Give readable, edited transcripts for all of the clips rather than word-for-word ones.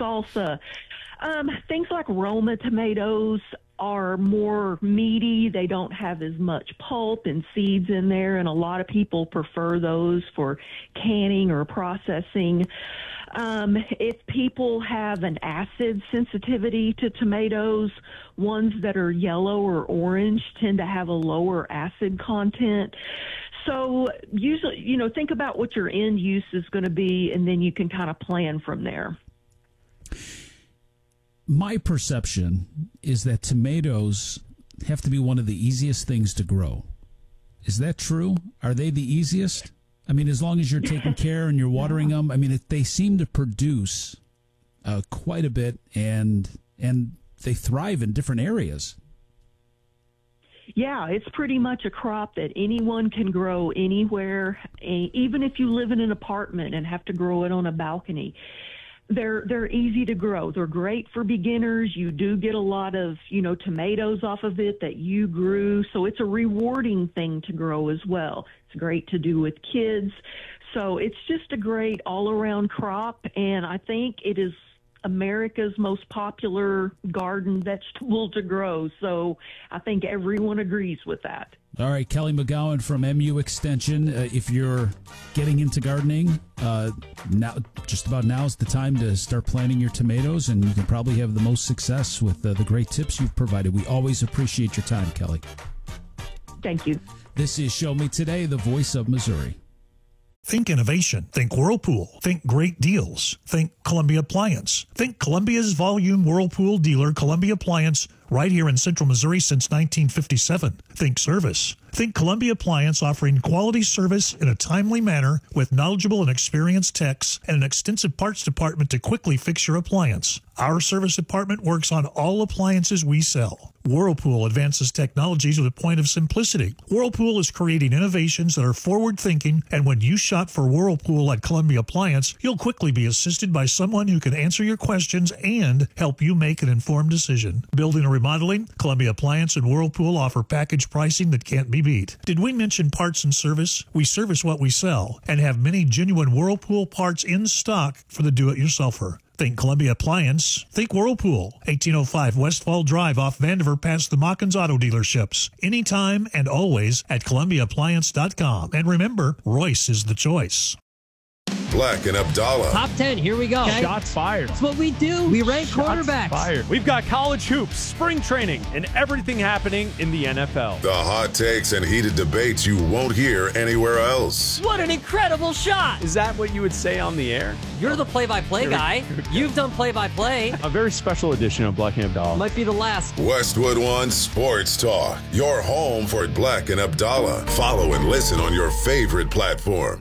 salsa. Things like Roma tomatoes are more meaty. They don't have as much pulp and seeds in there, and a lot of people prefer those for canning or processing. If people have an acid sensitivity to tomatoes, ones that are yellow or orange tend to have a lower acid content. So usually, think about what your end use is going to be, and then you can kind of plan from there. My perception is that tomatoes have to be one of the easiest things to grow. Is that true? Are they the easiest? I mean, as long as you're taking care and you're watering them, I mean, they seem to produce quite a bit, and they thrive in different areas. Yeah, it's pretty much a crop that anyone can grow anywhere, even if you live in an apartment and have to grow it on a balcony. They're easy to grow. They're great for beginners. You do get a lot of, tomatoes off of it that you grew. So it's a rewarding thing to grow as well. It's great to do with kids. So it's just a great all-around crop, and I think it is America's most popular garden vegetable to grow. So I think everyone agrees with that. All right, Kelly McGowan from MU Extension. If you're getting into gardening, just about now is the time to start planting your tomatoes, and you can probably have the most success with the great tips you've provided. We always appreciate your time, Kelly. Thank you. This is Show Me Today, the voice of Missouri. Think innovation. Think Whirlpool. Think great deals. Think Columbia Appliance. Think Columbia's volume Whirlpool dealer, Columbia Appliance, right here in Central Missouri since 1957. Think service. Think Columbia Appliance, offering quality service in a timely manner with knowledgeable and experienced techs and an extensive parts department to quickly fix your appliance. Our service department works on all appliances we sell. Whirlpool advances technologies with a point of simplicity. Whirlpool is creating innovations that are forward-thinking, and when you shop for Whirlpool at Columbia Appliance, you'll quickly be assisted by someone who can answer your questions and help you make an informed decision. Building or remodeling, Columbia Appliance and Whirlpool offer package pricing that can't be beat. Did we mention parts and service? We service what we sell and have many genuine Whirlpool parts in stock for the do-it-yourselfer. Think Columbia Appliance. Think Whirlpool. 1805 Westfall Drive off Vandiver past the Mockins Auto Dealerships. Anytime and always at ColumbiaAppliance.com. And remember, Royce is the choice. Black and Abdallah. Top 10, here we go. Okay. Shots fired. That's what we do. We rank quarterbacks. Fired. We've got college hoops, spring training, and everything happening in the NFL. The hot takes and heated debates you won't hear anywhere else. What an incredible shot. Is that what you would say on the air? You're the play-by-play guy. You've done play-by-play. A very special edition of Black and Abdallah. Might be the last. Westwood One Sports Talk. Your home for Black and Abdallah. Follow and listen on your favorite platform.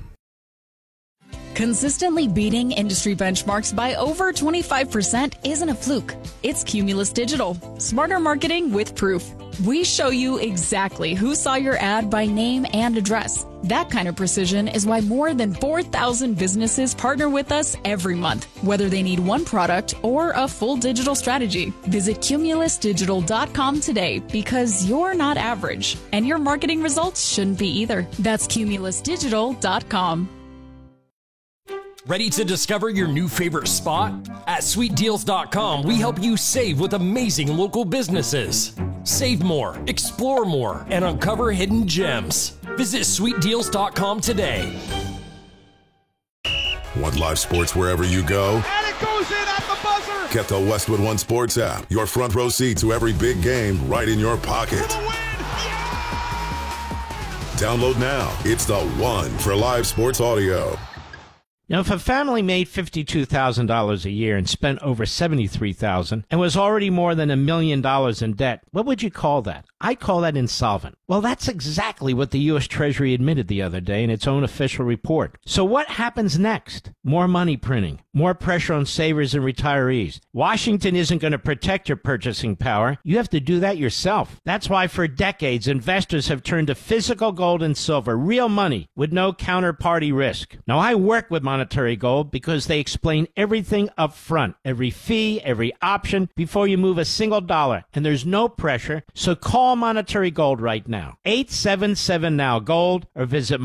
Consistently beating industry benchmarks by over 25% isn't a fluke. It's Cumulus Digital. Smarter marketing with proof. We show you exactly who saw your ad by name and address. That kind of precision is why more than 4,000 businesses partner with us every month, whether they need one product or a full digital strategy. Visit cumulusdigital.com today, because you're not average, and your marketing results shouldn't be either. That's cumulusdigital.com. Ready to discover your new favorite spot? At sweetdeals.com, we help you save with amazing local businesses. Save more, explore more, and uncover hidden gems. Visit sweetdeals.com today. Want live sports wherever you go? And it goes in at the buzzer! Get the Westwood One Sports app. Your front row seat to every big game right in your pocket. For the win! Yeah! Download now. It's the one for live sports audio. Now, if a family made $52,000 a year and spent over $73,000 and was already more than $1 million in debt, what would you call that? I call that insolvent. Well, that's exactly what the U.S. Treasury admitted the other day in its own official report. So what happens next? More money printing, more pressure on savers and retirees. Washington isn't going to protect your purchasing power. You have to do that yourself. That's why for decades, investors have turned to physical gold and silver, real money with no counterparty risk. Now, I work with Monetary Gold because they explain everything up front, every fee, every option, before you move a single dollar. And there's no pressure, so call Monetary Gold right now. 877-NOW-GOLD or visit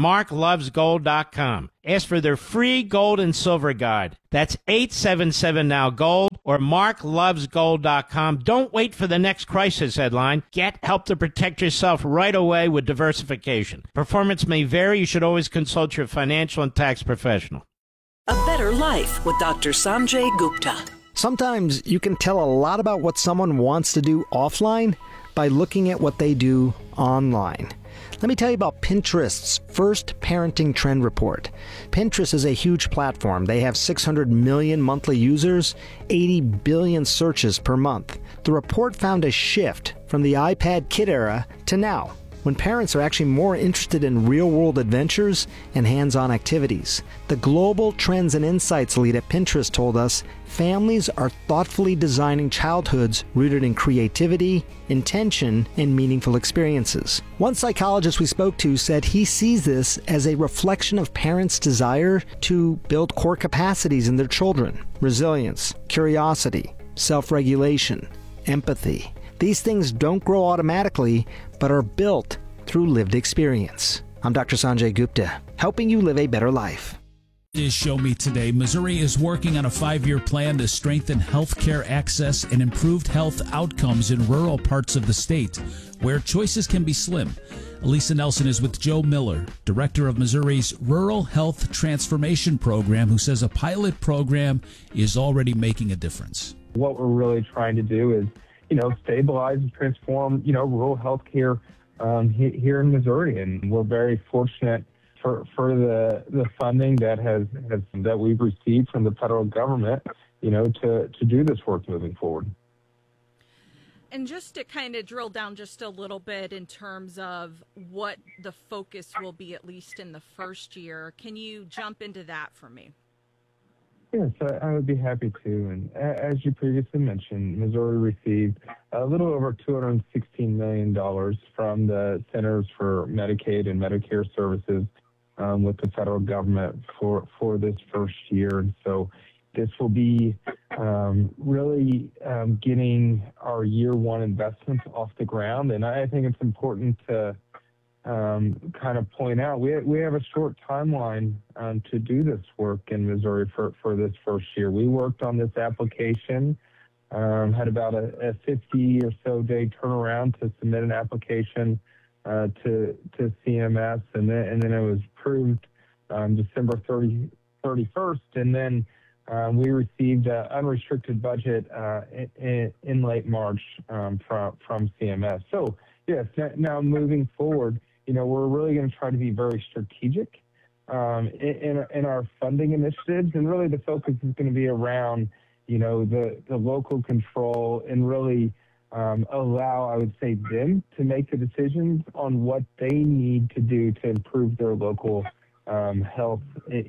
marklovesgold.com. Ask for their free gold and silver guide. That's 877-NOW-GOLD or marklovesgold.com. Don't wait for the next crisis headline. Get help to protect yourself right away with diversification. Performance may vary. You should always consult your financial and tax professional. A Better Life with Dr. Sanjay Gupta. Sometimes you can tell a lot about what someone wants to do offline by looking at what they do online. Let me tell you about Pinterest's first parenting trend report. Pinterest is a huge platform. They have 600 million monthly users, 80 billion searches per month. The report found a shift from the iPad kid era to now, when parents are actually more interested in real-world adventures and hands-on activities. The Global Trends and Insights lead at Pinterest told us families are thoughtfully designing childhoods rooted in creativity, intention, and meaningful experiences. One psychologist we spoke to said he sees this as a reflection of parents' desire to build core capacities in their children: resilience, curiosity, self-regulation, empathy. These things don't grow automatically, but are built through lived experience. I'm Dr. Sanjay Gupta, helping you live a better life. Is Show Me Today. Missouri is working on a 5-year plan to strengthen healthcare access and improved health outcomes in rural parts of the state, where choices can be slim. Elisa Nelson is with Joe Miller, director of Missouri's Rural Health Transformation Program, who says a pilot program is already making a difference. What we're really trying to do is stabilize and transform, rural healthcare here in Missouri. And we're very fortunate for the funding that we've received from the federal government, to do this work moving forward. And just to kind of drill down just a little bit in terms of what the focus will be, at least in the first year, can you jump into that for me? Yes, I would be happy to. And as you previously mentioned, Missouri received a little over $216 million from the Centers for Medicaid and Medicare Services with the federal government for this first year. And so this will be really getting our year one investments off the ground. And I think it's important to kind of point out we have a short timeline to do this work in Missouri for this first year. We worked on this application, had about a 50 or so day turnaround to submit an application to CMS, and then it was approved December 31st, and then we received an unrestricted budget in late March from CMS. So yes, now moving forward, we're really going to try to be very strategic in our funding initiatives, and really the focus is going to be around, the local control and really allow, I would say, them to make the decisions on what they need to do to improve their local health,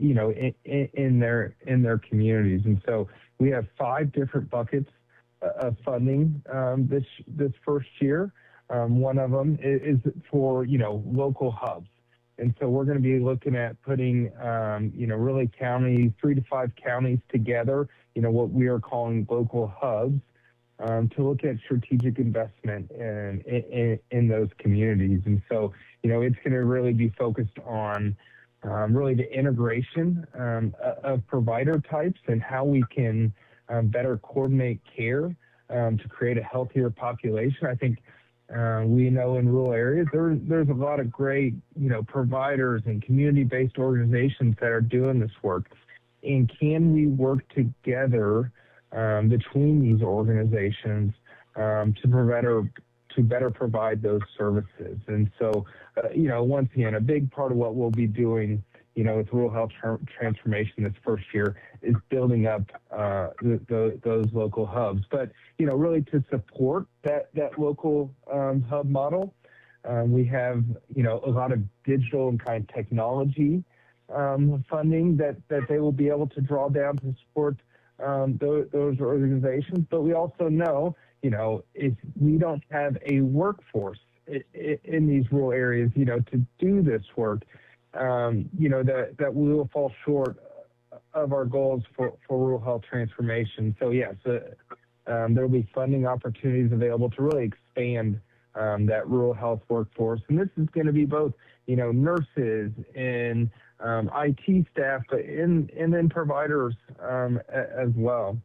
in their communities. And so we have 5 different buckets of funding this first year. One of them is for, local hubs. And so we're going to be looking at putting, really counties, 3 to 5 counties together, what we are calling local hubs, to look at strategic investment in those communities. And so, it's going to really be focused on really the integration of provider types and how we can better coordinate care to create a healthier population. I think we know in rural areas there's a lot of great providers and community-based organizations that are doing this work. And can we work together between these organizations to better provide those services? And so, once again, a big part of what we'll be doing, with rural health transformation this first year is building up those local hubs. But, really to support that local hub model, we have, a lot of digital and kind of technology funding that they will be able to draw down to support those organizations. But we also know, if we don't have a workforce in these rural areas, to do this work, that we will fall short of our goals for rural health transformation. So yes, there will be funding opportunities available to really expand that rural health workforce. And this is going to be both, nurses and IT staff, and then providers as well.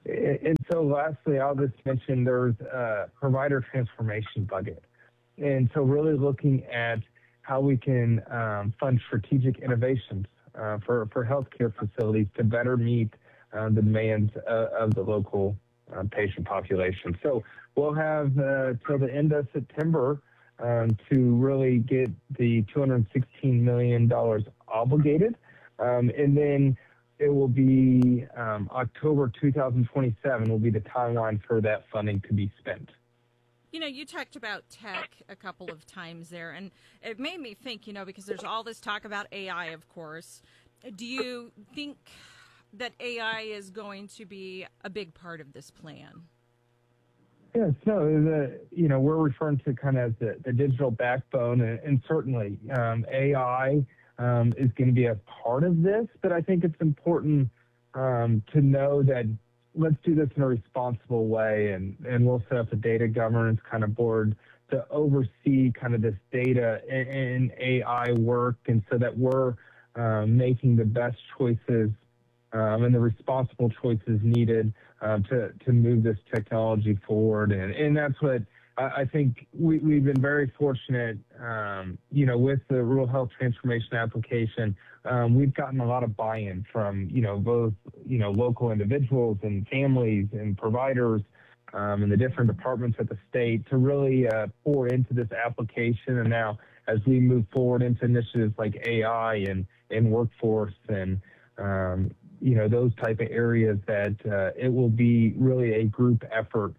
And so lastly, I'll just mention there's a provider transformation budget. And so really looking at how we can fund strategic innovations for healthcare facilities to better meet the demands of the local patient population. So we'll have till the end of September to really get the $216 million obligated. And then it will be October 2027 will be the timeline for that funding to be spent. You know, you talked about tech a couple of times there, and it made me think, because there's all this talk about AI, of course. Do you think that AI is going to be a big part of this plan? Yes, no, we're referring to kind of the digital backbone, and certainly AI is going to be a part of this, but I think it's important to know that let's do this in a responsible way, and we'll set up a data governance kind of board to oversee kind of this data and AI work, and so that we're making the best choices and the responsible choices needed to move this technology forward. And that's what I think we've been very fortunate, with the Rural Health Transformation application. We've gotten a lot of buy-in from, both, local individuals and families and providers and the different departments at the state to really pour into this application. And now as we move forward into initiatives like AI and workforce and, those type of areas, that it will be really a group effort,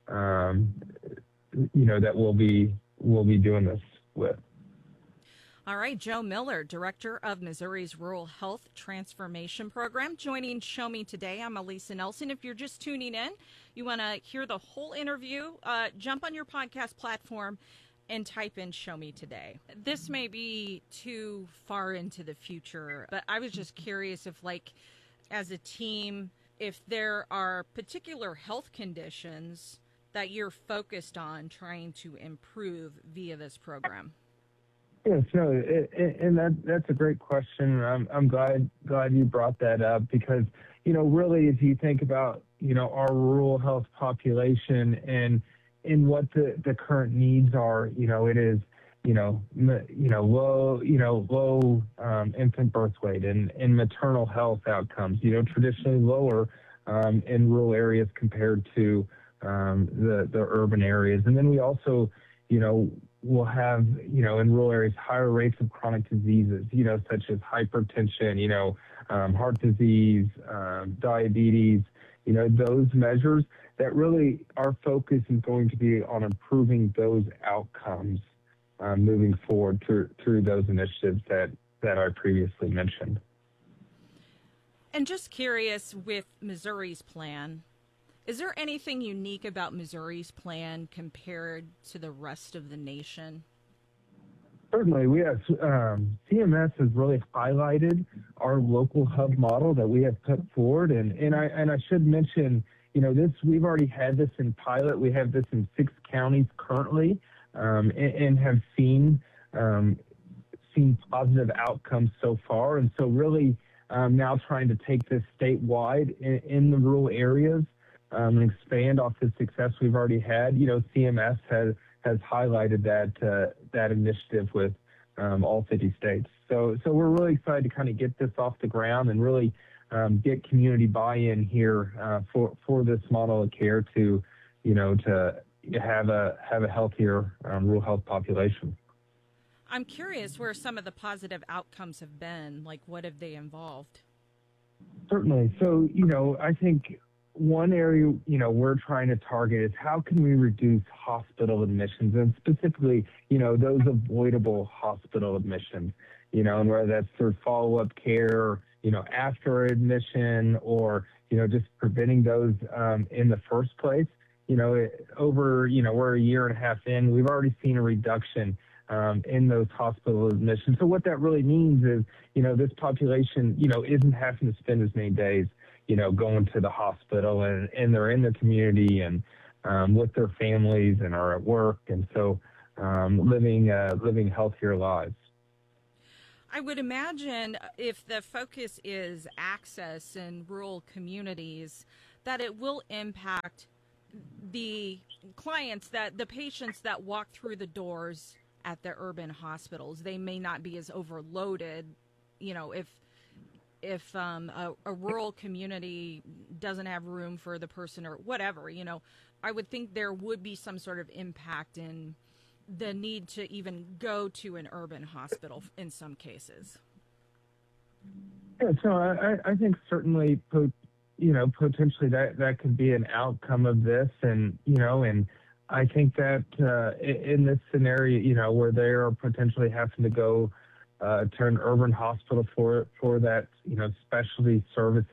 that we'll be doing this with. All right, Joe Miller, Director of Missouri's Rural Health Transformation Program, joining Show Me Today. I'm Elisa Nelson. If you're just tuning in, you want to hear the whole interview, jump on your podcast platform and type in Show Me Today. This may be too far into the future, but I was just curious if, as a team, if there are particular health conditions that you're focused on trying to improve via this program. Yes, no, and that's a great question. I'm glad you brought that up because, really, if you think about, our rural health population and what the current needs are, it is, low infant birth weight and maternal health outcomes, traditionally lower in rural areas compared to the urban areas. And then we also, we'll have, in rural areas, higher rates of chronic diseases, such as hypertension, heart disease, diabetes, those measures that really our focus is going to be on improving those outcomes moving forward through those initiatives that I previously mentioned. And just curious, with Missouri's plan, is there anything unique about Missouri's plan compared to the rest of the nation? Certainly, we have CMS has really highlighted our local hub model that we have put forward, and I should mention, this we've already had this in pilot. We have this in 6 counties currently, and have seen positive outcomes so far, and so really now trying to take this statewide in the rural areas. And expand off the success we've already had. CMS has highlighted that initiative with all 50 states. So we're really excited to kind of get this off the ground and really get community buy-in here for this model of care to have a healthier rural health population. I'm curious where some of the positive outcomes have been. Like, what have they involved? Certainly. So I think one area, we're trying to target is how can we reduce hospital admissions, and specifically, those avoidable hospital admissions, and whether that's through follow-up care, after admission or, just preventing those in the first place. We're a year and a half in, we've already seen a reduction in those hospital admissions. So what that really means is, this population, isn't having to spend as many days going to the hospital, and they're in the community and with their families and are at work, and so living healthier lives. I would imagine if the focus is access in rural communities, that it will impact the clients, that the patients that walk through the doors at the urban hospitals. They may not be as overloaded, if a rural community doesn't have room for the person or whatever. I would think there would be some sort of impact in the need to even go to an urban hospital in some cases. Yeah, so I think certainly, potentially that could be an outcome of this, and I think that in this scenario, where they are potentially having to go to an urban hospital for that, specialty service,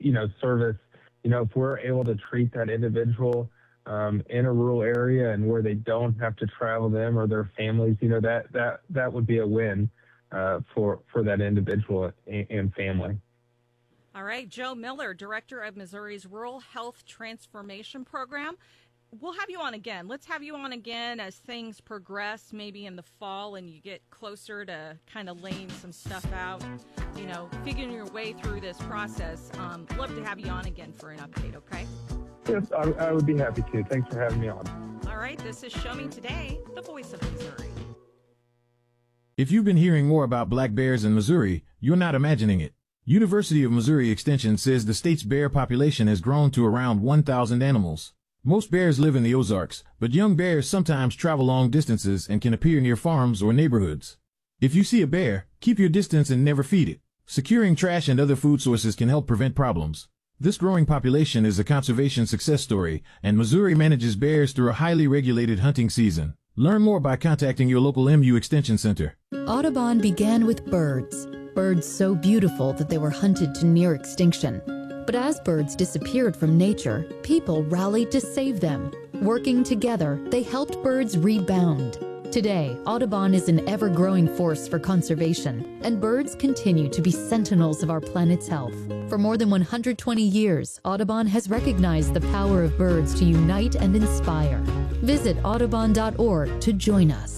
if we're able to treat that individual in a rural area and where they don't have to travel them or their families, that would be a win for that individual and family. All right, Joe Miller, Director of Missouri's Rural Health Transformation Program. We'll have you on again. Let's have you on again as things progress, maybe in the fall, and you get closer to kind of laying some stuff out, figuring your way through this process. Love to have you on again for an update, okay? Yes, I would be happy to. Thanks for having me on. All right, this is Show Me Today, the voice of Missouri. If you've been hearing more about black bears in Missouri, you're not imagining it. University of Missouri Extension says the state's bear population has grown to around 1,000 animals. Most bears live in the Ozarks, but young bears sometimes travel long distances and can appear near farms or neighborhoods. If you see a bear, keep your distance and never feed it. Securing trash and other food sources can help prevent problems. This growing population is a conservation success story, and Missouri manages bears through a highly regulated hunting season. Learn more by contacting your local MU Extension Center. Audubon began with birds. Birds so beautiful that they were hunted to near extinction. But as birds disappeared from nature, people rallied to save them. Working together, they helped birds rebound. Today, Audubon is an ever-growing force for conservation, and birds continue to be sentinels of our planet's health. For more than 120 years, Audubon has recognized the power of birds to unite and inspire. Visit audubon.org to join us.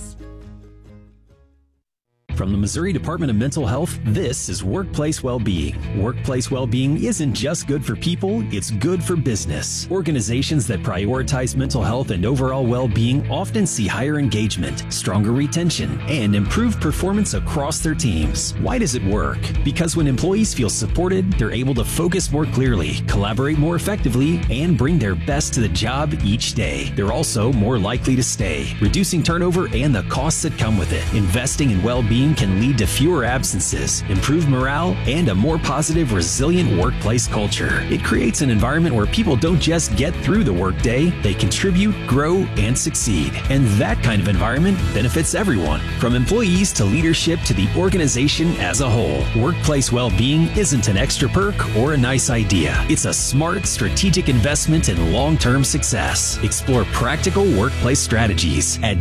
From the Missouri Department of Mental Health, this is Workplace Wellbeing. Workplace well-being isn't just good for people, it's good for business. Organizations that prioritize mental health and overall well-being often see higher engagement, stronger retention, and improved performance across their teams. Why does it work? Because when employees feel supported, they're able to focus more clearly, collaborate more effectively, and bring their best to the job each day. They're also more likely to stay, reducing turnover and the costs that come with it. Investing in well-being can lead to fewer absences, improved morale, and a more positive, resilient workplace culture. It creates an environment where people don't just get through the workday, they contribute, grow, and succeed. And that kind of environment benefits everyone, from employees to leadership to the organization as a whole. Workplace well-being isn't an extra perk or a nice idea. It's a smart, strategic investment in long-term success. Explore practical workplace strategies at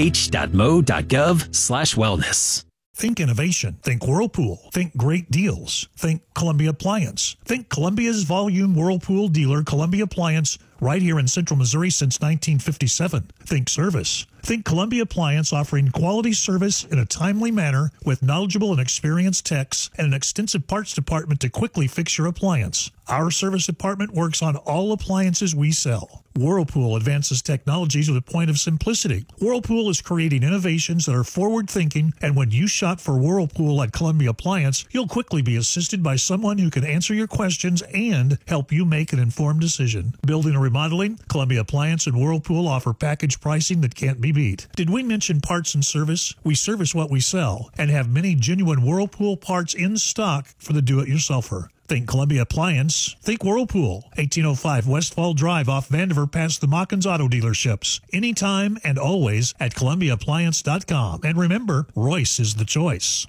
dmh.mo.gov/wellness. Think innovation. Think Whirlpool. Think great deals. Think Columbia Appliance. Think Columbia's volume Whirlpool dealer, Columbia Appliance, right here in Central Missouri since 1957. Think service. Think Columbia Appliance, offering quality service in a timely manner with knowledgeable and experienced techs and an extensive parts department to quickly fix your appliance. Our service department works on all appliances we sell. Whirlpool advances technologies with a point of simplicity. Whirlpool is creating innovations that are forward-thinking, and when you shop for Whirlpool at Columbia Appliance, you'll quickly be assisted by someone who can answer your questions and help you make an informed decision. Building or remodeling, Columbia Appliance and Whirlpool offer package pricing that can't be beat. Did we mention parts and service? We service what we sell and have many genuine Whirlpool parts in stock for the do-it-yourselfer. Think Columbia Appliance. Think Whirlpool. 1805 Westfall Drive off Vandiver past the Mockins Auto Dealerships. Anytime and always at ColumbiaAppliance.com. And remember, Royce is the choice.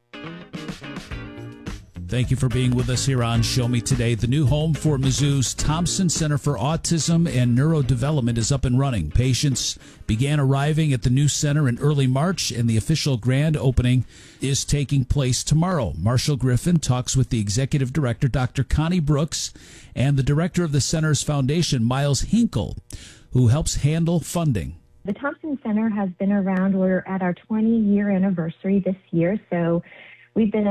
Thank you for being with us here on Show Me Today. The new home for Mizzou's Thompson Center for Autism and Neurodevelopment is up and running. Patients began arriving at the new center in early March, and the official grand opening is taking place tomorrow. Marshall Griffin talks with the executive director, Dr. Connie Brooks, and the director of the center's foundation, Miles Hinkle, who helps handle funding. The Thompson Center has been around. We're at our 20-year anniversary this year, so we've been a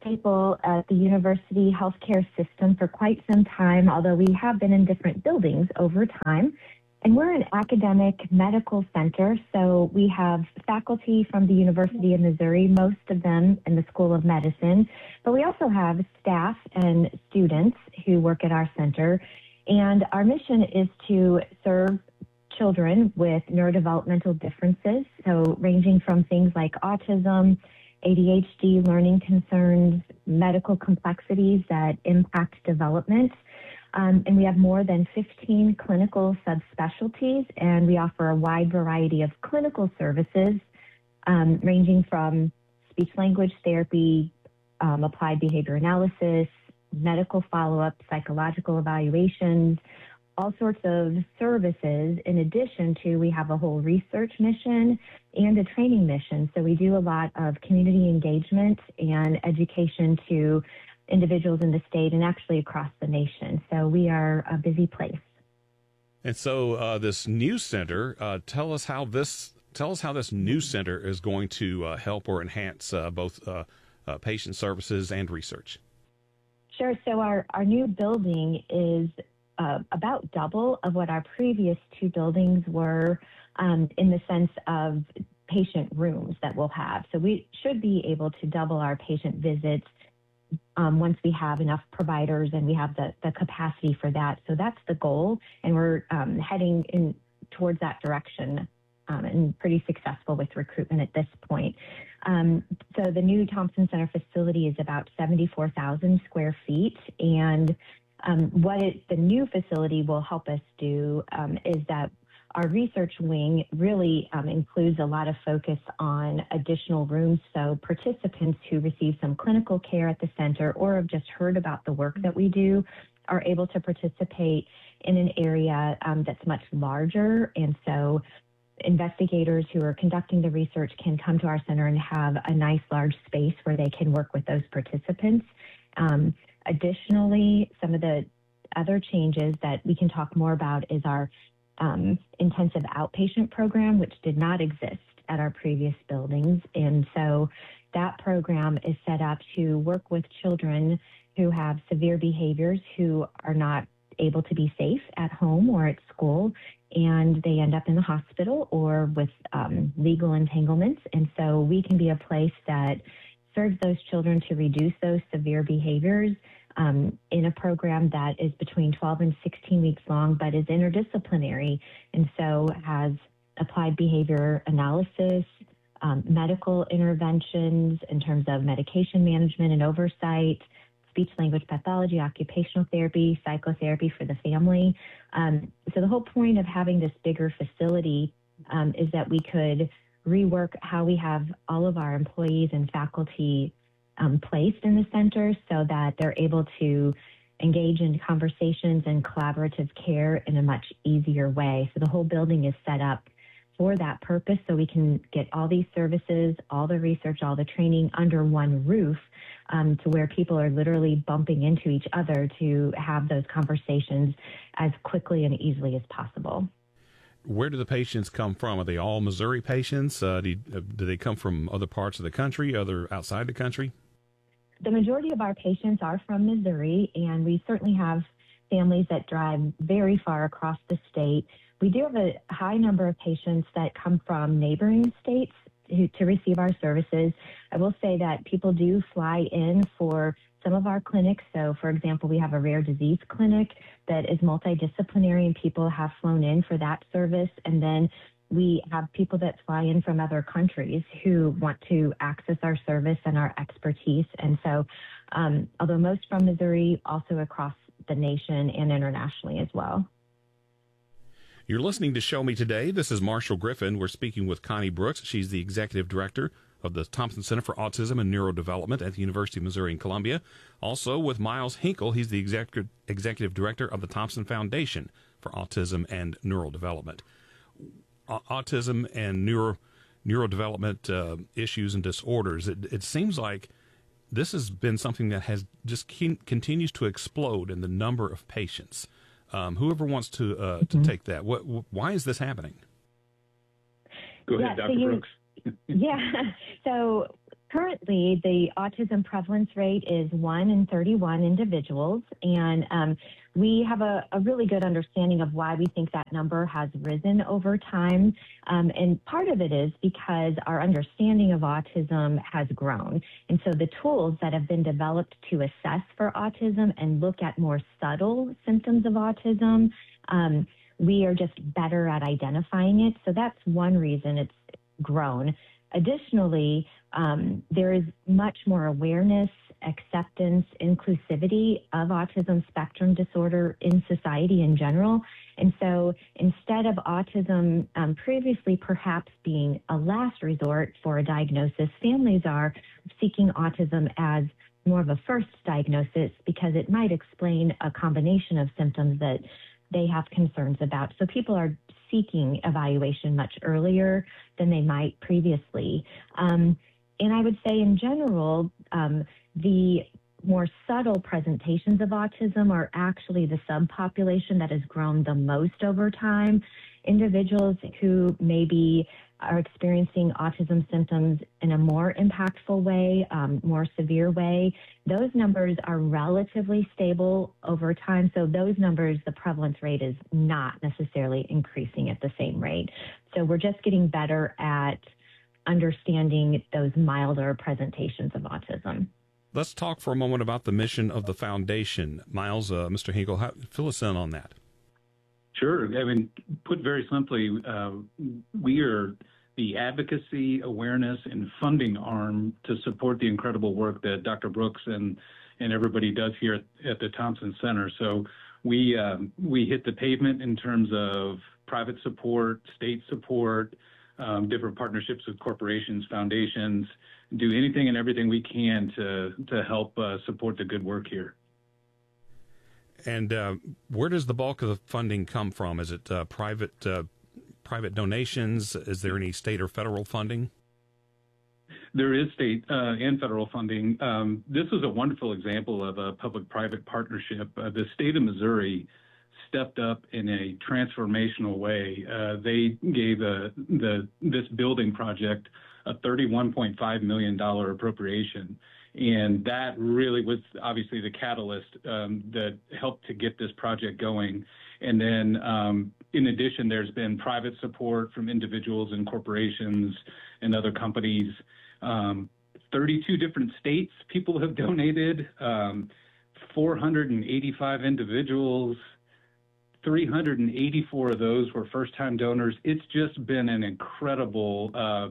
staple at the university healthcare system for quite some time, although we have been in different buildings over time. And we're an academic medical center, so we have faculty from the University of Missouri, most of them in the School of Medicine, but we also have staff and students who work at our center. And our mission is to serve children with neurodevelopmental differences, so ranging from things like autism, ADHD, learning concerns, medical complexities that impact development. And we have more than 15 clinical subspecialties, and we offer a wide variety of clinical services, ranging from speech-language therapy, applied behavior analysis, medical follow-up, psychological evaluations, all sorts of services. In addition to, we have a whole research mission and a training mission. So we do a lot of community engagement and education to individuals in the state and actually across the nation. So we are a busy place. And so this new center, tell us how this new center is going to help or enhance both patient services and research. Sure. So our new building is about double of what our previous two buildings were, in the sense of patient rooms that we'll have. So we should be able to double our patient visits once we have enough providers and we have the capacity for that. So that's the goal, and we're heading in towards that direction, and pretty successful with recruitment at this point. So the new Thompson Center facility is about 74,000 square feet, and the new facility will help us do is that our research wing really includes a lot of focus on additional rooms, so participants who receive some clinical care at the center or have just heard about the work that we do are able to participate in an area that's much larger. And so investigators who are conducting the research can come to our center and have a nice large space where they can work with those participants. Additionally, some of the other changes that we can talk more about is our intensive outpatient program, which did not exist at our previous buildings. And so that program is set up to work with children who have severe behaviors, who are not able to be safe at home or at school, and they end up in the hospital or with legal entanglements. And so we can be a place that serves those children to reduce those severe behaviors in a program that is between 12 and 16 weeks long, but is interdisciplinary, and so has applied behavior analysis, medical interventions in terms of medication management and oversight, speech-language pathology, occupational therapy, psychotherapy for the family. So the whole point of having this bigger facility is that we could rework how we have all of our employees and faculty placed in the center so that they're able to engage in conversations and collaborative care in a much easier way. So the whole building is set up for that purpose, so we can get all these services, all the research, all the training under one roof, to where people are literally bumping into each other to have those conversations as quickly and easily as possible. Where do the patients come from? Are they all Missouri patients? Do they come from other parts of the country, other outside the country? The majority of our patients are from Missouri, and we certainly have families that drive very far across the state. We do have a high number of patients that come from neighboring states to receive our services. I will say that people do fly in for some of our clinics. So, for example, we have a rare disease clinic that is multidisciplinary, and people have flown in for that service. And then we have people that fly in from other countries who want to access our service and our expertise. And so, although most from Missouri, also across the nation and internationally as well. You're listening to Show Me Today. This is Marshall Griffin. We're speaking with Connie Brooks. She's the executive director of the Thompson Center for Autism and Neurodevelopment at the University of Missouri in Columbia. Also with Miles Hinkle. He's the executive director of the Thompson Foundation for Autism and Neurodevelopment. Autism and neurodevelopment issues and disorders. It seems like this has been something that has just continues to explode in the number of patients. Whoever wants to take that, why is this happening? Go ahead, Dr. Brooks. Yeah. So Currently, the autism prevalence rate is 1 in 31 individuals, and we have a really good understanding of why we think that number has risen over time. And part of it is because our understanding of autism has grown. And so the tools that have been developed to assess for autism and look at more subtle symptoms of autism, we are just better at identifying it. So that's one reason it's grown. Additionally, there is much more awareness, acceptance, inclusivity of autism spectrum disorder in society in general. And so instead of autism previously perhaps being a last resort for a diagnosis, families are seeking autism as more of a first diagnosis because it might explain a combination of symptoms that they have concerns about. So people are seeking evaluation much earlier than they might previously. And I would say in general, the more subtle presentations of autism are actually the subpopulation that has grown the most over time. Individuals who maybe are experiencing autism symptoms in a more impactful way, more severe way, those numbers are relatively stable over time. So those numbers, the prevalence rate is not necessarily increasing at the same rate. So we're just getting better at understanding those milder presentations of autism. Let's talk for a moment about the mission of the foundation. Miles, Mr. Hinkle, fill us in on that. Sure. I mean, put very simply, we are the advocacy, awareness, and funding arm to support the incredible work that Dr. Brooks and everybody does here at the Thompson Center. So we hit the pavement in terms of private support, state support, different partnerships with corporations, foundations, do anything and everything we can to help support the good work here. And where does the bulk of the funding come from? Is it private donations? Is there any state or federal funding? There is state and federal funding. This was a wonderful example of a public-private partnership. The state of Missouri stepped up in a transformational way. They gave this building project a $31.5 million appropriation. And that really was obviously the catalyst that helped to get this project going. And then in addition, there's been private support from individuals and corporations and other companies. 32 different states people have donated, 485 individuals, 384 of those were first-time donors. It's just been an incredible,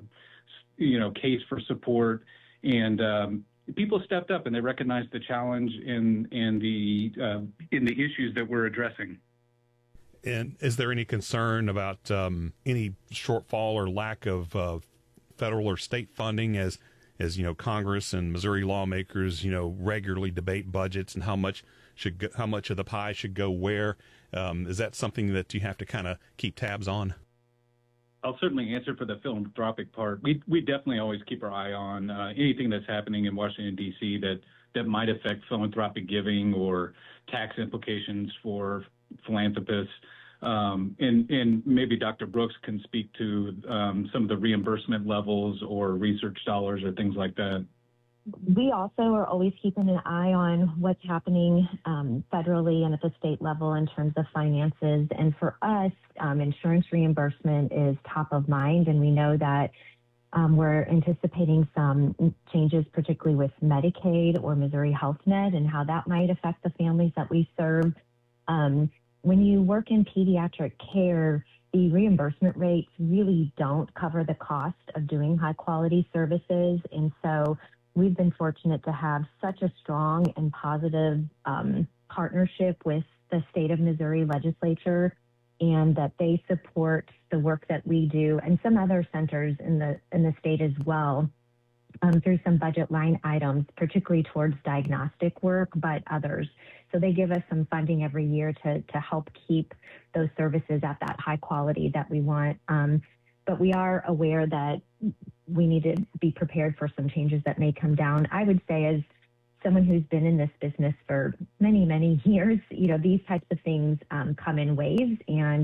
case for support. And people stepped up and they recognized the challenge in the issues that we're addressing. And is there any concern about any shortfall or lack of federal or state funding as Congress and Missouri lawmakers regularly debate budgets and how much of the pie should go where? Is that something that you have to kind of keep tabs on? I'll certainly answer for the philanthropic part. We definitely always keep our eye on anything that's happening in Washington, D.C. that might affect philanthropic giving or tax implications for philanthropists. And maybe Dr. Brooks can speak to some of the reimbursement levels or research dollars or things like that. We also are always keeping an eye on what's happening federally and at the state level in terms of finances. And for us, insurance reimbursement is top of mind. And we know that we're anticipating some changes, particularly with Medicaid or Missouri Health Net and how that might affect the families that we serve. When you work in pediatric care, the reimbursement rates really don't cover the cost of doing high quality services. And so we've been fortunate to have such a strong and positive partnership with the state of Missouri legislature, and that they support the work that we do and some other centers in the state as well through some budget line items, particularly towards diagnostic work, but others. So they give us some funding every year to help keep those services at that high quality that we want. But we are aware that we need to be prepared for some changes that may come down. I would say, as someone who's been in this business for many, many years, these types of things come in waves, and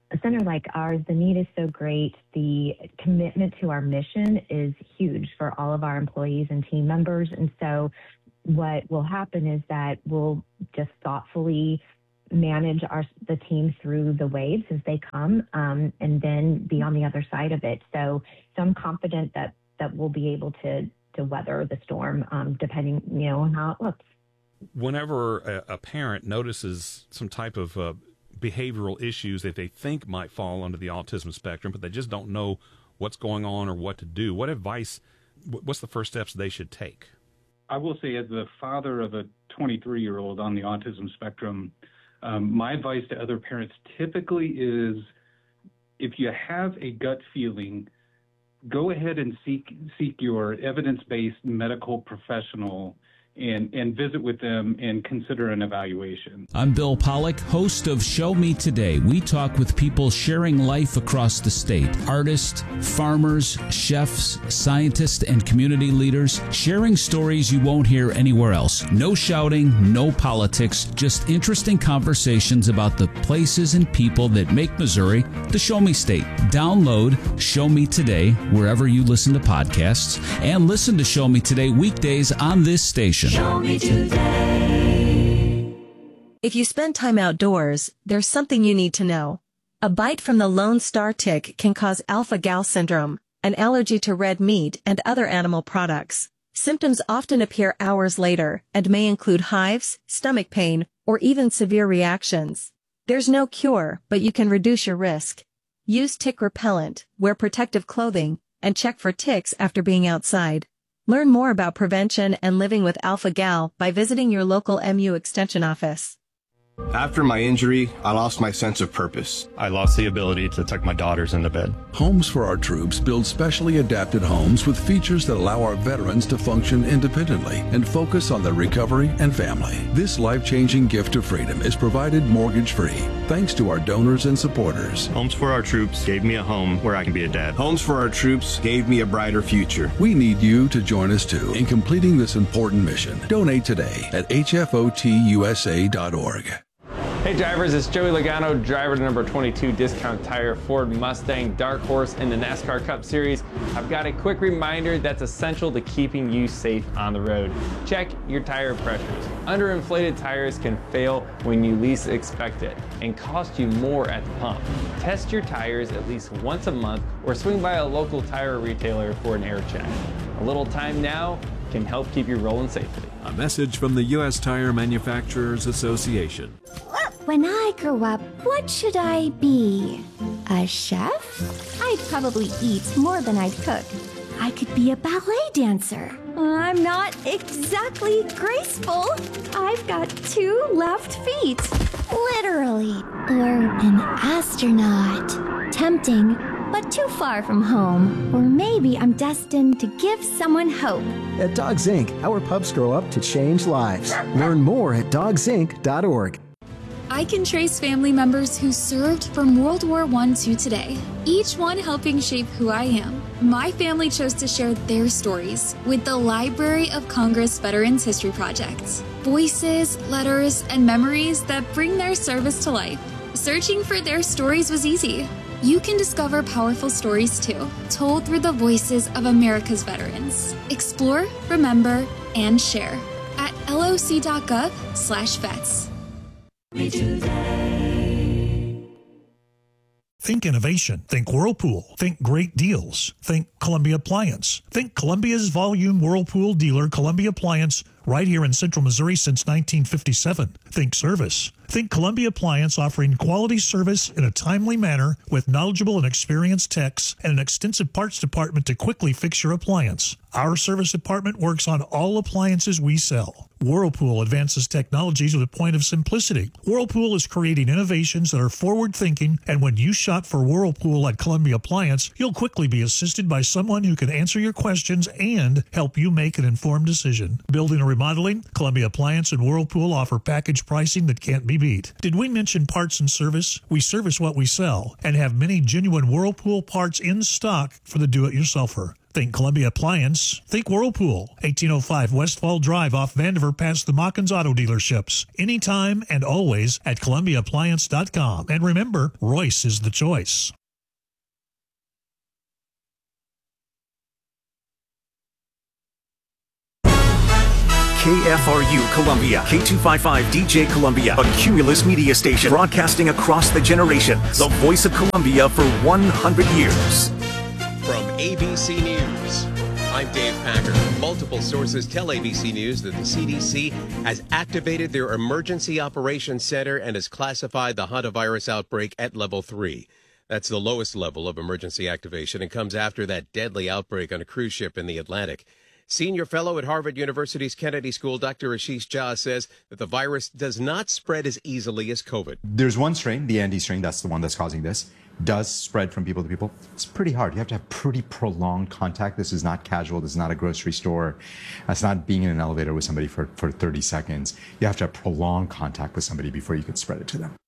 a center like ours, the need is so great. The commitment to our mission is huge for all of our employees and team members. And so what will happen is that we'll just thoughtfully manage the team through the waves as they come, and then be on the other side of it. So I'm confident that we'll be able to weather the storm, depending, on how it looks. Whenever a parent notices some type of behavioral issues that they think might fall under the autism spectrum, but they just don't know what's going on or what to do, what's the first steps they should take? I will say, as the father of a 23-year-old on the autism spectrum, my advice to other parents typically is, if you have a gut feeling, go ahead and seek your evidence-based medical professional and visit with them and consider an evaluation. I'm Bill Pollack, host of Show Me Today. We talk with people sharing life across the state. Artists, farmers, chefs, scientists, and community leaders sharing stories you won't hear anywhere else. No shouting, no politics, just interesting conversations about the places and people that make Missouri the Show Me State. Download Show Me Today wherever you listen to podcasts, and listen to Show Me Today weekdays on this station. Show me today. If you spend time outdoors, there's something you need to know. A bite from the Lone Star tick can cause alpha-gal syndrome, an allergy to red meat and other animal products. Symptoms often appear hours later and may include hives, stomach pain, or even severe reactions. There's no cure, but you can reduce your risk. Use tick repellent, wear protective clothing, and check for ticks after being outside. Learn more about prevention and living with alpha-gal by visiting your local MU Extension office. After my injury, I lost my sense of purpose. I lost the ability to tuck my daughters into bed. Homes for Our Troops build specially adapted homes with features that allow our veterans to function independently and focus on their recovery and family. This life-changing gift of freedom is provided mortgage-free, thanks to our donors and supporters. Homes for Our Troops gave me a home where I can be a dad. Homes for Our Troops gave me a brighter future. We need you to join us too in completing this important mission. Donate today at hfotusa.org. Hey drivers, it's Joey Logano, driver to number 22 Discount Tire Ford Mustang Dark Horse in the NASCAR Cup Series. I've got a quick reminder that's essential to keeping you safe on the road. Check your tire pressures. Underinflated tires can fail when you least expect it and cost you more at the pump. Test your tires at least once a month or swing by a local tire retailer for an air check. A little time now can help keep you rolling safely. A message from the U.S. Tire Manufacturers Association. When I grow up, what should I be? A chef? I'd probably eat more than I'd cook. I could be a ballet dancer. I'm not exactly graceful. I've got 2 left feet. Literally. Or an astronaut. Tempting, but too far from home. Or maybe I'm destined to give someone hope. At Dogs Inc., our pups grow up to change lives. Learn more at dogsinc.org. I can trace family members who served from World War I to today, each one helping shape who I am. My family chose to share their stories with the Library of Congress Veterans History Project. Voices, letters, and memories that bring their service to life. Searching for their stories was easy. You can discover powerful stories too, told through the voices of America's veterans. Explore, remember, and share at loc.gov/vets. Think innovation. Think Whirlpool. Think great deals. Think Columbia Appliance. Think Columbia's volume Whirlpool dealer, Columbia Appliance, right here in Central Missouri since 1957. Think service. Think Columbia Appliance, offering quality service in a timely manner with knowledgeable and experienced techs and an extensive parts department to quickly fix your appliance. Our service department works on all appliances we sell. Whirlpool advances technologies with a point of simplicity. Whirlpool is creating innovations that are forward-thinking, and when you shop for Whirlpool at Columbia Appliance, you'll quickly be assisted by someone who can answer your questions and help you make an informed decision. Building a remodeling? Columbia Appliance and Whirlpool offer package pricing that can't be beat. Did we mention parts and service? We service what we sell and have many genuine Whirlpool parts in stock for the do-it-yourselfer. Think Columbia Appliance. Think Whirlpool. 1805 Westfall Drive off Vandiver past the Mockins Auto Dealerships. Anytime and always at ColumbiaAppliance.com. And remember, Royce is the choice. KFRU Columbia, K255 DJ Columbia, a Cumulus media station broadcasting across the generations. The voice of Columbia for 100 years. From ABC News, I'm Dave Packer. Multiple sources tell ABC News that the CDC has activated their Emergency Operations Center and has classified the hantavirus outbreak at level 3. That's the lowest level of emergency activation and comes after that deadly outbreak on a cruise ship in the Atlantic. Senior fellow at Harvard University's Kennedy School, Dr. Ashish Jha, says that the virus does not spread as easily as COVID. There's one strain, the Andes strain, that's the one that's causing this, does spread from people to people. It's pretty hard. You have to have pretty prolonged contact. This is not casual. This is not a grocery store. That's not being in an elevator with somebody for 30 seconds. You have to have prolonged contact with somebody before you could spread it to them.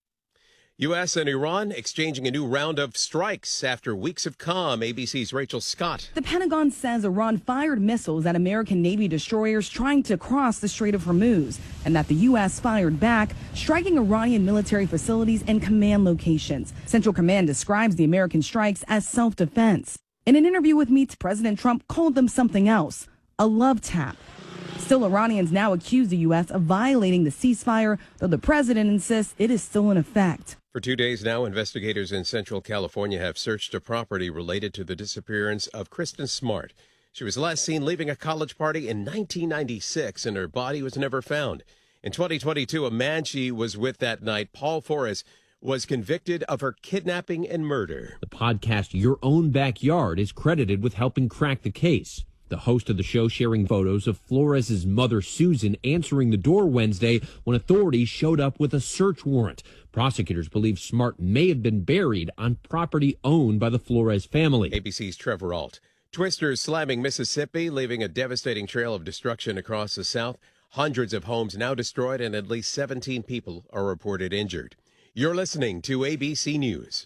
U.S. and Iran exchanging a new round of strikes after weeks of calm. ABC's Rachel Scott. The Pentagon says Iran fired missiles at American Navy destroyers trying to cross the Strait of Hormuz, and that the U.S. fired back, striking Iranian military facilities and command locations. Central Command describes the American strikes as self-defense. In an interview with Meets, President Trump called them something else, a love tap. Still, Iranians now accuse the U.S. of violating the ceasefire, though the president insists it is still in effect. For 2 days now, investigators in Central California have searched a property related to the disappearance of Kristen Smart. She was last seen leaving a college party in 1996, and her body was never found. In 2022, a man she was with that night, Paul Forrest, was convicted of her kidnapping and murder. The podcast Your Own Backyard is credited with helping crack the case. The host of the show sharing photos of Flores' mother, Susan, answering the door Wednesday when authorities showed up with a search warrant. Prosecutors believe Smart may have been buried on property owned by the Flores family. ABC's Trevor Ault. Twisters slamming Mississippi, leaving a devastating trail of destruction across the South. Hundreds of homes now destroyed and at least 17 people are reported injured. You're listening to ABC News.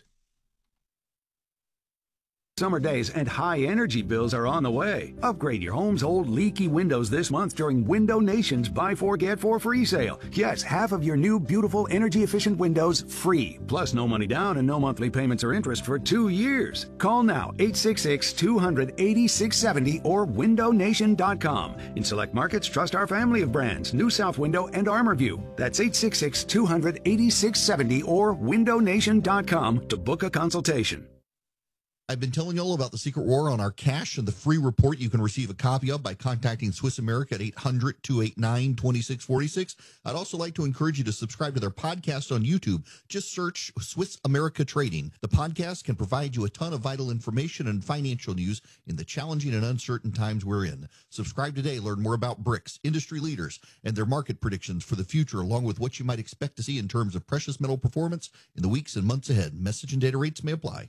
Summer days and high energy bills are on the way. Upgrade your home's old leaky windows this month during Window Nation's Buy 4 Get 4 free sale. Yes, half of your new beautiful energy efficient windows free. Plus no money down and no monthly payments or interest for 2 years. Call now 866-200-8670 or windownation.com. In select markets, trust our family of brands, New South Window and ArmorView. That's 866-200-8670 or windownation.com to book a consultation. I've been telling you all about the Secret War on our cash and the free report you can receive a copy of by contacting Swiss America at 800-289-2646. I'd also like to encourage you to subscribe to their podcast on YouTube. Just search Swiss America Trading. The podcast can provide you a ton of vital information and financial news in the challenging and uncertain times we're in. Subscribe today. Learn more about BRICS, industry leaders, and their market predictions for the future, along with what you might expect to see in terms of precious metal performance in the weeks and months ahead. Message and data rates may apply.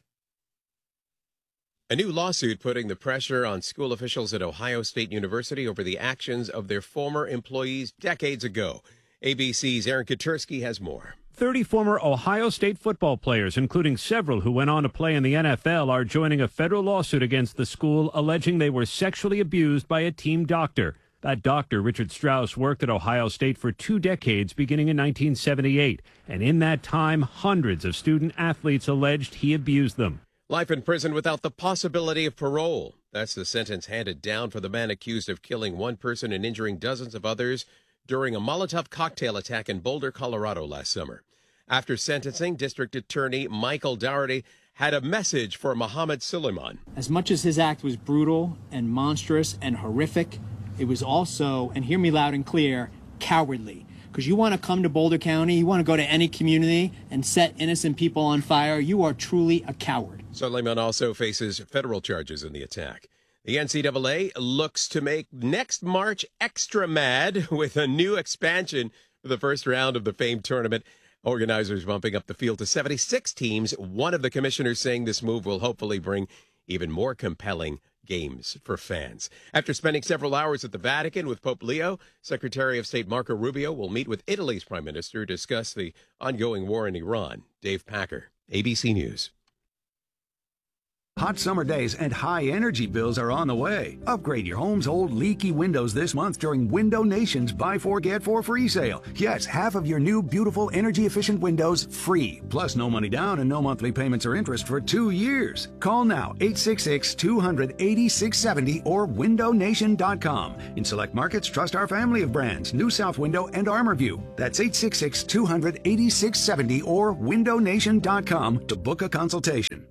A new lawsuit putting the pressure on school officials at Ohio State University over the actions of their former employees decades ago. ABC's Aaron Katursky has more. 30 former Ohio State football players, including several who went on to play in the NFL, are joining a federal lawsuit against the school alleging they were sexually abused by a team doctor. That doctor, Richard Strauss, worked at Ohio State for 2 decades, beginning in 1978. And in that time, hundreds of student athletes alleged he abused them. Life in prison without the possibility of parole. That's the sentence handed down for the man accused of killing one person and injuring dozens of others during a Molotov cocktail attack in Boulder, Colorado last summer. After sentencing, District Attorney Michael Dougherty had a message for Mohammed Suleiman. As much as his act was brutal and monstrous and horrific, it was also, and hear me loud and clear, cowardly. Because you want to come to Boulder County, you want to go to any community and set innocent people on fire, you are truly a coward. Suleiman also faces federal charges in the attack. The NCAA looks to make next March extra mad with a new expansion for the first round of the famed tournament. Organizers bumping up the field to 76 teams. One of the commissioners saying this move will hopefully bring even more compelling games for fans. After spending several hours at the Vatican with Pope Leo, Secretary of State Marco Rubio will meet with Italy's Prime Minister to discuss the ongoing war in Iran. Dave Packer, ABC News. Hot summer days and high energy bills are on the way. Upgrade your home's old leaky windows this month during Window Nation's Buy 4 Get 4 free sale. Yes, half of your new beautiful energy efficient windows free. Plus no money down and no monthly payments or interest for 2 years. Call now 866-200-8670 or windownation.com. In select markets, trust our family of brands, New South Window and ArmorView. That's 866-200-8670 or windownation.com to book a consultation.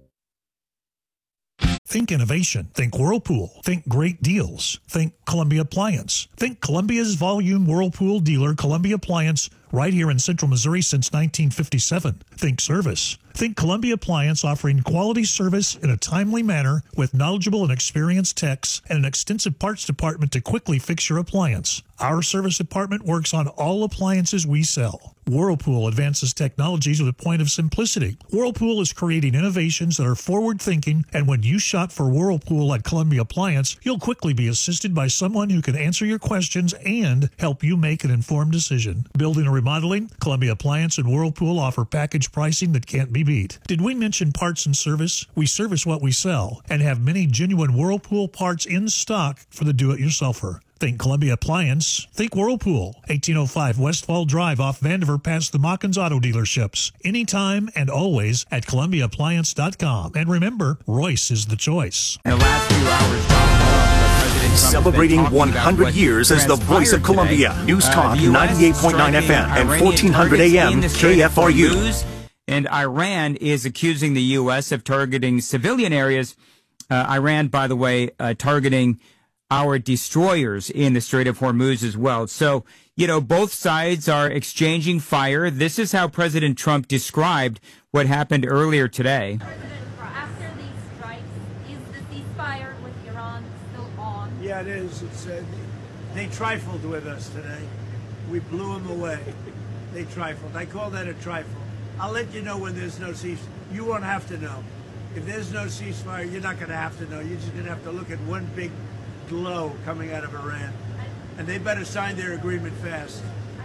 Think innovation. Think Whirlpool. Think great deals. Think Columbia Appliance. Think Columbia's volume Whirlpool dealer, Columbia Appliance, right here in Central Missouri since 1957. Think service. Think Columbia Appliance, offering quality service in a timely manner with knowledgeable and experienced techs and an extensive parts department to quickly fix your appliance. Our service department works on all appliances we sell. Whirlpool advances technologies with a point of simplicity. Whirlpool is creating innovations that are forward-thinking, and when you shop for Whirlpool at Columbia Appliance, you'll quickly be assisted by someone who can answer your questions and help you make an informed decision. Building or remodeling, Columbia Appliance and Whirlpool offer package pricing that can't be beat. Did we mention parts and service? We service what we sell and have many genuine Whirlpool parts in stock for the do-it-yourselfer. Think Columbia Appliance. Think Whirlpool. 1805 Westfall Drive off Vandiver past the Mockins Auto Dealerships. Anytime and always at ColumbiaAppliance.com. And remember, Royce is the choice. In the last few hours, Donald Trump, President Trump, celebrating 100 years as the voice of Columbia. Today. News Talk 98.9 FM and 1400 AM KFRU. And Iran is accusing the U.S. of targeting civilian areas. Iran, by the way, targeting our destroyers in the Strait of Hormuz as well. So, you know, both sides are exchanging fire. This is how President Trump described what happened earlier today. After these strikes, is the ceasefire with Iran still on? Yeah, it is. They trifled with us today. We blew them away. They trifled. I call that a trifle. I'll let you know when there's no ceasefire. You won't have to know. If there's no ceasefire, you're not going to have to know. You're just going to have to look at one big glow coming out of Iran. And they better sign their agreement fast.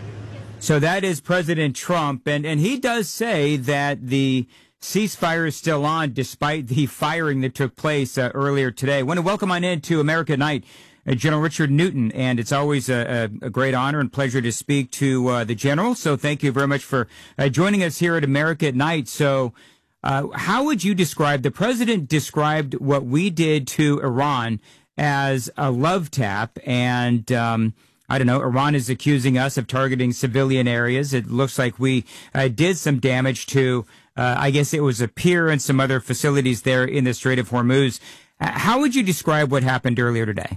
So that is President Trump. And he does say that the ceasefire is still on despite the firing that took place earlier today. I want to welcome on in to America at Night, General Richard Newton. And it's always a great honor and pleasure to speak to the General. So thank you very much for joining us here at America at Night. So how would you describe, the president described what we did to Iran as a love tap, and I don't know, Iran is accusing us of targeting civilian areas. It looks like we did some damage to, I guess it was a pier and some other facilities there in the Strait of Hormuz. How would you describe what happened earlier today?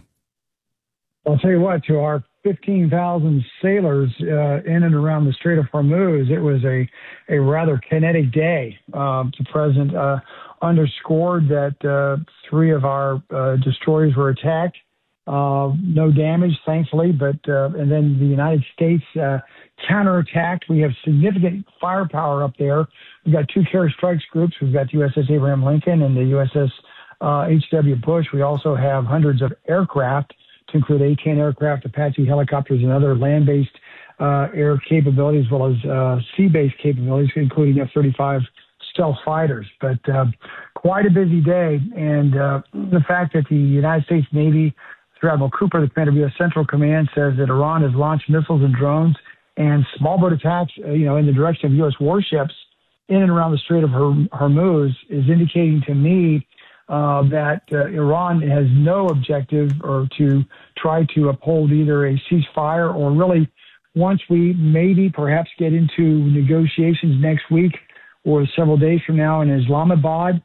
I'll tell you what, to our 15,000 sailors in and around the Strait of Hormuz, it was a rather kinetic day. The president underscored that 3 of our destroyers were attacked. No damage, thankfully, but and then the United States counterattacked. We have significant firepower up there. We've got 2 carrier strikes groups. We've got the USS Abraham Lincoln and the USS H.W. Bush. We also have hundreds of aircraft, to include A-10 aircraft, Apache helicopters, and other land-based air capabilities, as well as sea-based capabilities, including F-35 stealth fighters. But quite a busy day, and the fact that the United States Navy, through Admiral Cooper, the commander of U.S. Central Command, says that Iran has launched missiles and drones and small boat attacks, in the direction of U.S. warships in and around the Strait of Hormuz, is indicating to me that Iran has no objective or to try to uphold either a ceasefire or really, once we maybe perhaps get into negotiations next week or several days from now in Islamabad,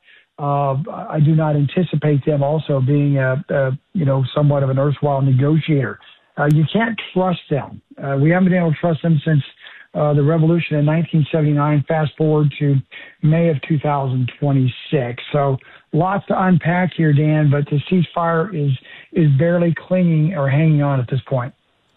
I do not anticipate them also being somewhat of an erstwhile negotiator. You can't trust them. We haven't been able to trust them since the revolution in 1979, fast forward to May of 2026. So lots to unpack here, Dan, but the ceasefire is barely clinging or hanging on at this point.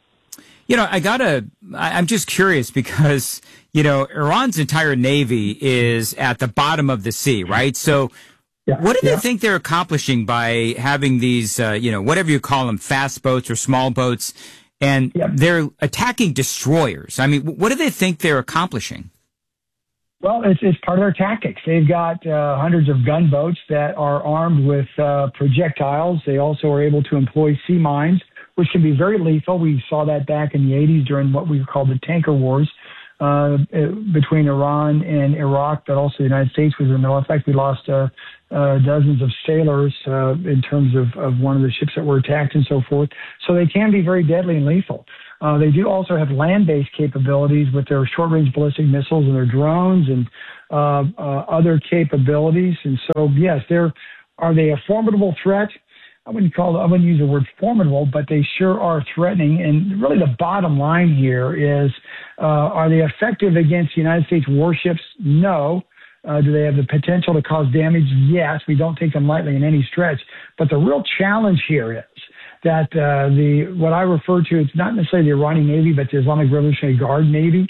I'm just curious because, Iran's entire navy is at the bottom of the sea, right? So What do they think they're accomplishing by having these, whatever you call them, fast boats or small boats, and they're attacking destroyers? I mean, what do they think they're accomplishing? Well, it's part of their tactics. They've got hundreds of gunboats that are armed with projectiles. They also are able to employ sea mines, which can be very lethal. We saw that back in the 80s during what we called the tanker wars between Iran and Iraq, but also the United States was in the middle. In fact, we lost dozens of sailors in terms of one of the ships that were attacked and so forth. So they can be very deadly and lethal. They do also have land-based capabilities with their short-range ballistic missiles and their drones and other capabilities. And so, yes, are they a formidable threat? I wouldn't use the word formidable, but they sure are threatening. And really the bottom line here is, are they effective against United States warships? No. Do they have the potential to cause damage? Yes. We don't take them lightly in any stretch. But the real challenge here is that what I refer to, it's not necessarily the Iranian Navy, but the Islamic Revolutionary Guard Navy.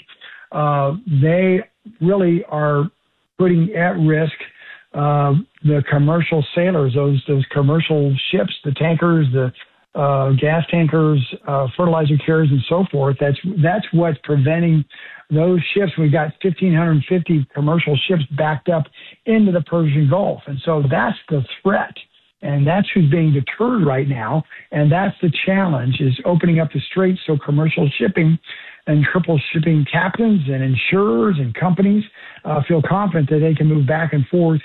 They really are putting at risk the commercial sailors, those commercial ships, the tankers, the gas tankers, fertilizer carriers, and so forth. That's what's preventing those ships. We've got 1,550 commercial ships backed up into the Persian Gulf, and so that's the threat. And that's who's being deterred right now. And that's the challenge, is opening up the straits so commercial shipping and triple shipping captains and insurers and companies feel confident that they can move back and forth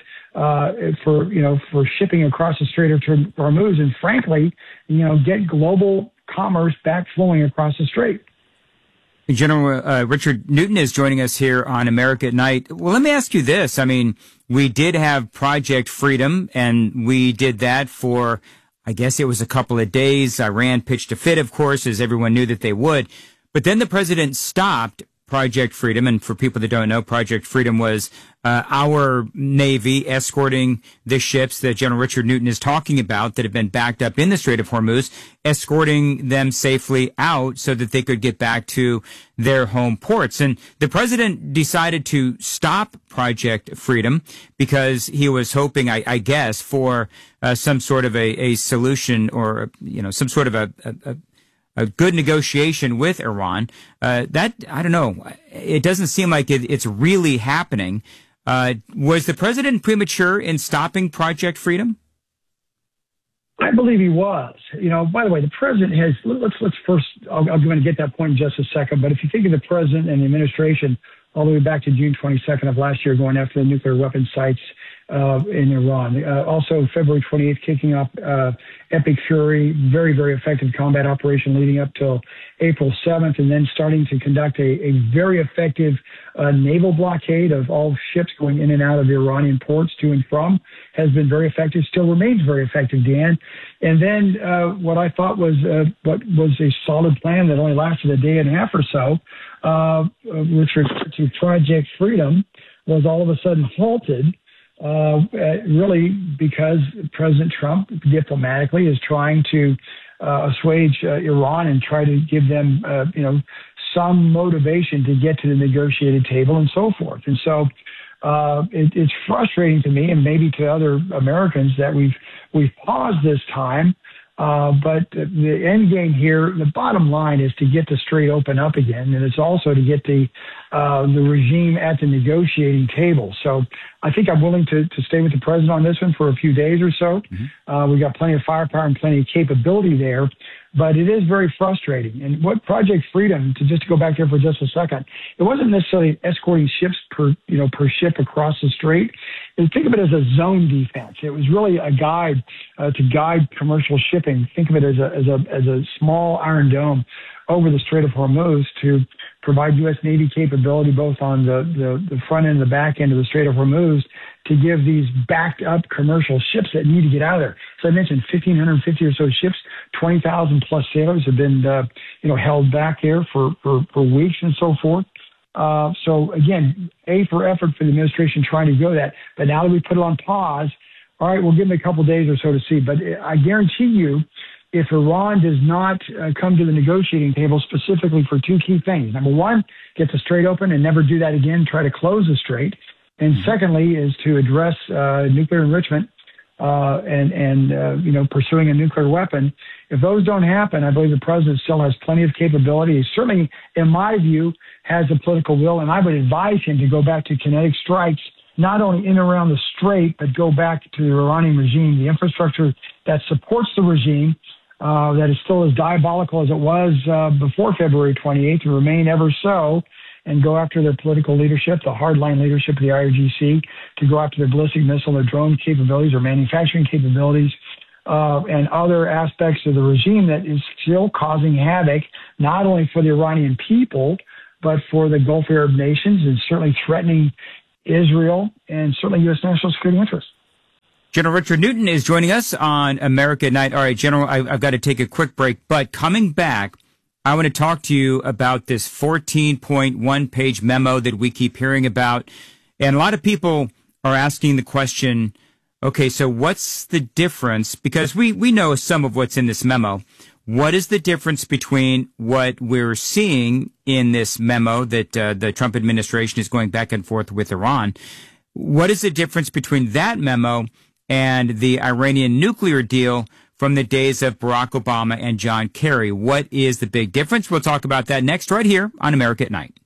for shipping across the Strait of Hormuz, and frankly, get global commerce back flowing across the strait. General Richard Newton is joining us here on America at Night. Well, let me ask you this. I mean, we did have Project Freedom, and we did that for, I guess it was a couple of days. Iran pitched a fit, of course, as everyone knew that they would. But then the president stopped Project Freedom. And for people that don't know, Project Freedom was our Navy escorting the ships that General Richard Newton is talking about that have been backed up in the Strait of Hormuz, escorting them safely out so that they could get back to their home ports. And the president decided to stop Project Freedom because he was hoping, I guess, for some sort of a solution or, some sort of a good negotiation with Iran. That, I don't know, it doesn't seem like it's really happening. Was the president premature in stopping Project Freedom? I believe he was. By the way, the president has, let's first, I'm going to get that point in just a second, but if you think of the president and the administration all the way back to June 22nd of last year, going after the nuclear weapon sites in Iran. Also, February 28th, kicking off Epic Fury, very, very effective combat operation leading up till April 7th, and then starting to conduct a very effective naval blockade of all ships going in and out of the Iranian ports to and from, has been very effective, still remains very effective, Dan. And then what I thought was what was a solid plan that only lasted a day and a half or so, with regard to Project Freedom, was all of a sudden halted. Really because President Trump diplomatically is trying to assuage Iran and try to give them, some motivation to get to the negotiated table and so forth. And so it's frustrating to me and maybe to other Americans that we've paused this time. But the end game here, the bottom line is to get the strait open up again, and it's also to get the regime at the negotiating table. So I think I'm willing to stay with the president on this one for a few days or so. Mm-hmm. We got plenty of firepower and plenty of capability there, but it is very frustrating. And what Project Freedom, to go back there for just a second, it wasn't necessarily escorting ships per ship across the strait. Think of it as a zone defense. It was really a guide to guide commercial shipping. Think of it as a small Iron Dome over the Strait of Hormuz to provide U.S. Navy capability both on the front end and the back end of the Strait of Hormuz to give these backed up commercial ships that need to get out of there. So I mentioned 1,550 or so ships, 20,000 plus sailors have been held back there for weeks and so forth. So again, for effort for the administration trying to go that, but now that we put it on pause, all right, we'll give them a couple days or so to see. But I guarantee you, if Iran does not come to the negotiating table specifically for two key things. Number one, get the strait open and never do that again, try to close the strait. And secondly is to address nuclear enrichment and pursuing a nuclear weapon. If those don't happen, I believe the president still has plenty of capability. He certainly, in my view, has the political will, and I would advise him to go back to kinetic strikes, not only in and around the Strait, but go back to the Iranian regime, the infrastructure that supports the regime, that is still as diabolical as it was before February 28th, to remain ever so, and go after their political leadership, the hardline leadership of the IRGC, to go after their ballistic missile, their drone capabilities, their manufacturing capabilities, and other aspects of the regime that is still causing havoc, not only for the Iranian people, but for the Gulf Arab nations, and certainly threatening Israel and certainly U.S. national security interests. General Richard Newton is joining us on America at Night. All right, General, I've got to take a quick break, but coming back, I want to talk to you about this 14.1-page memo that we keep hearing about. And a lot of people are asking the question, okay, so what's the difference? Because we know some of what's in this memo. What is the difference between what we're seeing in this memo that the Trump administration is going back and forth with Iran? What is the difference between that memo and the Iranian nuclear deal from the days of Barack Obama and John Kerry? What is the big difference? We'll talk about that next right here on America at Night.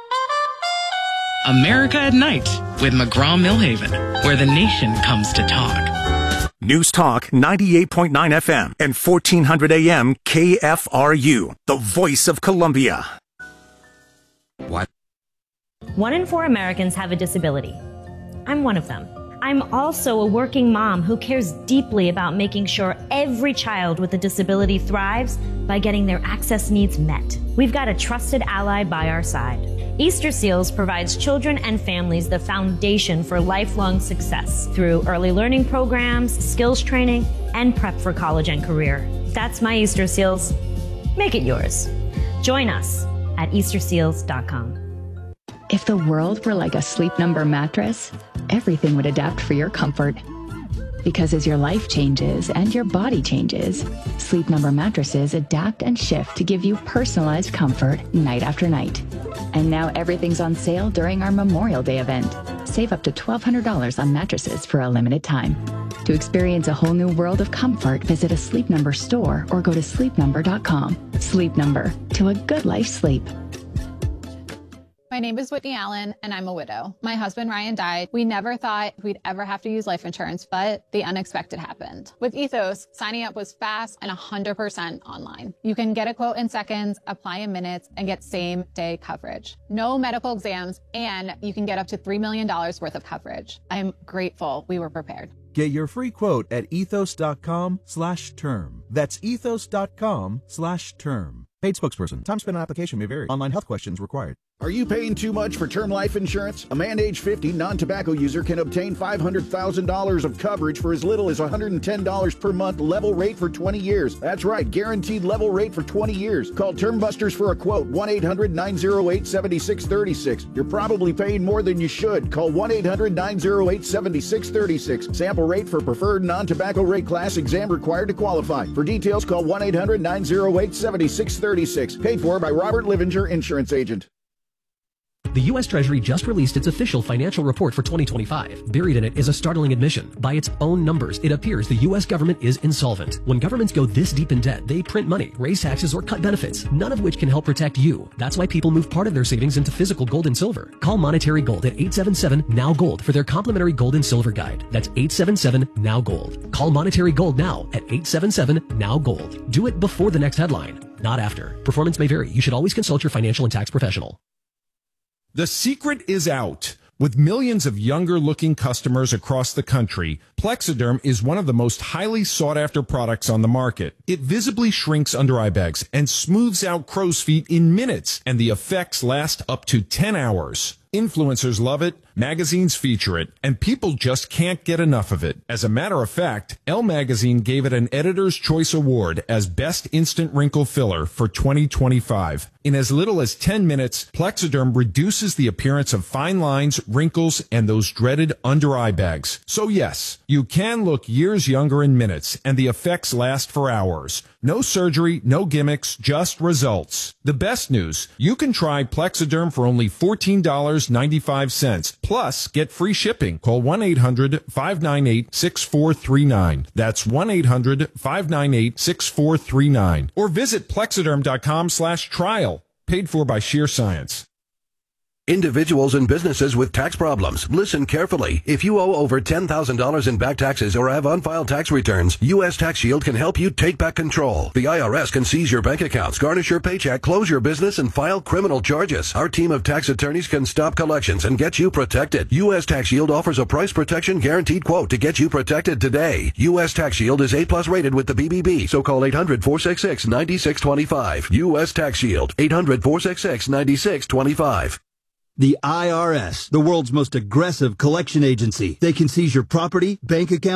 America at Night with McGraw-Millhaven, where the nation comes to talk. News Talk 98.9 FM and 1400 AM KFRU, the voice of Columbia. What? 1 in 4 Americans have a disability. I'm one of them. I'm also a working mom who cares deeply about making sure every child with a disability thrives by getting their access needs met. We've got a trusted ally by our side. Easter Seals provides children and families the foundation for lifelong success through early learning programs, skills training, and prep for college and career. That's my Easter Seals. Make it yours. Join us at easterseals.com. If the world were like a Sleep Number mattress, everything would adapt for your comfort. Because as your life changes and your body changes, Sleep Number mattresses adapt and shift to give you personalized comfort night after night. And now everything's on sale during our Memorial Day event. Save up to $1,200 on mattresses for a limited time. To experience a whole new world of comfort, visit a Sleep Number store or go to sleepnumber.com. Sleep Number, to a good life sleep. My name is Whitney Allen, and I'm a widow. My husband, Ryan, died. We never thought we'd ever have to use life insurance, but the unexpected happened. With Ethos, signing up was fast and 100% online. You can get a quote in seconds, apply in minutes, and get same-day coverage. No medical exams, and you can get up to $3 million worth of coverage. I'm grateful we were prepared. Get your free quote at ethos.com/term. That's ethos.com/term. Paid spokesperson. Time spent on application may vary. Online health questions required. Are you paying too much for term life insurance? A man age 50 non-tobacco user can obtain $500,000 of coverage for as little as $110 per month, level rate for 20 years. That's right, guaranteed level rate for 20 years. Call Term Busters for a quote, 1-800-908-7636. You're probably paying more than you should. Call 1-800-908-7636. Sample rate for preferred non-tobacco rate class, exam required to qualify. For details, call 1-800-908-7636. Paid for by Robert Livinger, Insurance Agent. The U.S. Treasury just released its official financial report for 2025. Buried in it is a startling admission. By its own numbers, it appears the U.S. government is insolvent. When governments go this deep in debt, they print money, raise taxes, or cut benefits, none of which can help protect you. That's why people move part of their savings into physical gold and silver. Call Monetary Gold at 877-NOW-GOLD for their complimentary gold and silver guide. That's 877-NOW-GOLD. Call Monetary Gold now at 877-NOW-GOLD. Do it before the next headline, not after. Performance may vary. You should always consult your financial and tax professional. The secret is out. With millions of younger-looking customers across the country, Plexiderm is one of the most highly sought-after products on the market. It visibly shrinks under-eye bags and smooths out crow's feet in minutes, and the effects last up to 10 hours. Influencers love it, magazines feature it, and people just can't get enough of it. As a matter of fact, Elle Magazine gave it an Editor's Choice Award as Best Instant Wrinkle Filler for 2025. In as little as 10 minutes, Plexiderm reduces the appearance of fine lines, wrinkles, and those dreaded under-eye bags. So yes, you You can look years younger in minutes, and the effects last for hours. No surgery, no gimmicks, just results. The best news, you can try Plexiderm for only $14.95. Plus, get free shipping. Call 1-800-598-6439. That's 1-800-598-6439. Or visit Plexiderm.com/trial. Paid for by Sheer Science. Individuals and businesses with tax problems, listen carefully. If you owe over $10,000 in back taxes or have unfiled tax returns, U.S. Tax Shield can help you take back control. The IRS can seize your bank accounts, garnish your paycheck, close your business, and file criminal charges. Our team of tax attorneys can stop collections and get you protected. U.S. Tax Shield offers a price protection guaranteed quote to get you protected today. U.S. Tax Shield is A+ rated with the BBB, so call 800-466-9625. U.S. Tax Shield, 800-466-9625. The IRS, the world's most aggressive collection agency. They can seize your property, bank account,